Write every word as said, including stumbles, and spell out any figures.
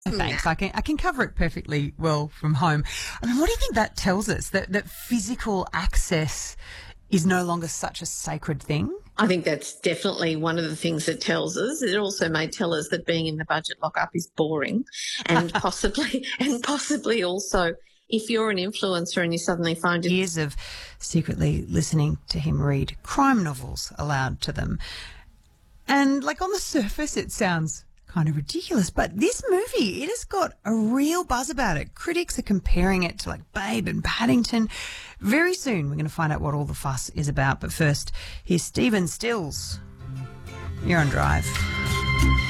Thanks. I can I can cover it perfectly well from home. I mean, what do you think that tells us? That that physical access is no longer such a sacred thing? I think that's definitely one of the things it tells us. It also may tell us that being in the budget lockup is boring, and possibly and possibly also if you're an influencer and you suddenly find it. Years of secretly listening to him read crime novels aloud to them. And like on the surface it sounds kind of ridiculous, but this movie, it has got a real buzz about it. Critics are comparing it to like Babe and Paddington. Very soon we're going to find out what all the fuss is about. But first, here's Stephen Stills. You're on Drive.